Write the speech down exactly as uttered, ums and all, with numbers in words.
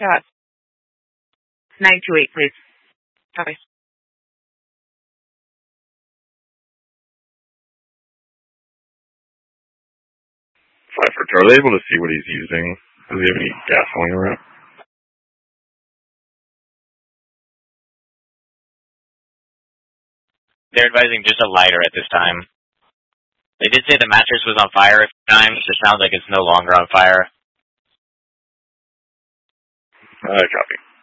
shot. nine two eight, please. Copy. Five for Charlie. Are they able to see what he's using? Does he have any gasoline around? They're advising just a lighter at this time. They did say the mattress was on fire a few times. It sounds like it's no longer on fire. Uh, copy.